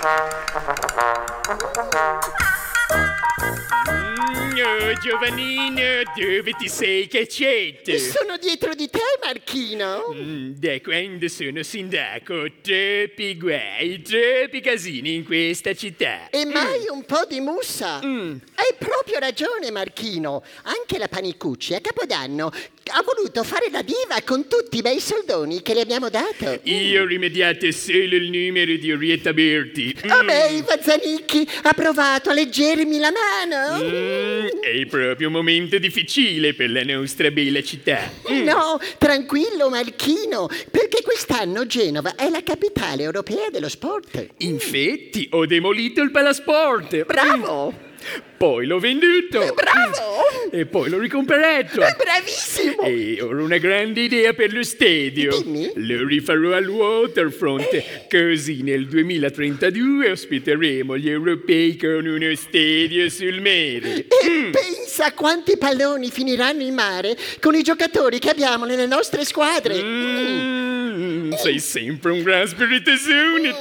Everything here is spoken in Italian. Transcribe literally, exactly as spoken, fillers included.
Oh, Giovannino, dove ti sei cacciato? Sono dietro di te, Marchino. Mm, da quando sono sindaco, troppi guai, troppi casini in questa città. E mai un po' di mussa. Mm. Hai proprio ragione, Marchino. Anche la Panicucci a Capodanno ha voluto fare la diva con tutti i bei soldoni che le abbiamo dato. Io ho rimediato solo il numero di Orietta Berti. Mm. Oh beh, Iva Zanicchi ha provato a leggermi la mano. Mm, è proprio un momento difficile per la nostra bella città. Mm. No, tranquillo Marchino, perché quest'anno Genova è la capitale europea dello sport. Infatti, ho demolito il Palasport. Bravo! Poi l'ho venduto. Bravo! E poi l'ho ricomprato. Bravissimo! E ho una grande idea per lo stadio. Dimmi. Lo rifarò al Waterfront. Così nel duemilatrentadue ospiteremo gli europei con uno stadio sul mare. E Mm. pensa a quanti palloni finiranno in mare con i giocatori che abbiamo nelle nostre squadre. Mm, sei sempre un gran spiritosone